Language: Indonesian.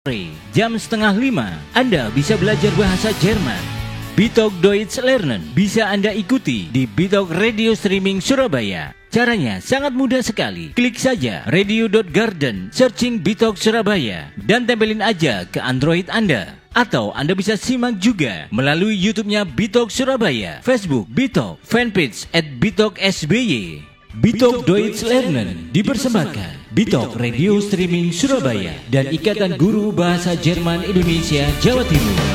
jam 4:30 Anda bisa belajar bahasa Jerman. Bitalk Deutsch Lernen bisa Anda ikuti di Bitalk Radio Streaming Surabaya. Caranya sangat mudah sekali. Klik saja radio.garden, searching Bitalk Surabaya, dan tempelin aja ke Android Anda. Atau Anda bisa simak juga melalui YouTube-nya Bitalk Surabaya, Facebook Bitalk, fanpage @bitalk_sby. Bitalk Deutsch Lernen dipersembahkan Bitalk Radio Streaming Surabaya dan Ikatan Guru Bahasa Jerman Indonesia Jawa Timur.